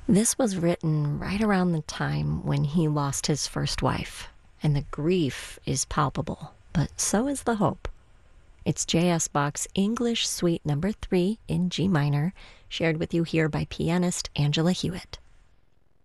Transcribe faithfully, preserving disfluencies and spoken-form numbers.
This was written right around the time when he lost his first wife, and the grief is palpable, but so is the hope. It's J S. Bach's English Suite Number three in G minor, shared with you here by pianist Angela Hewitt.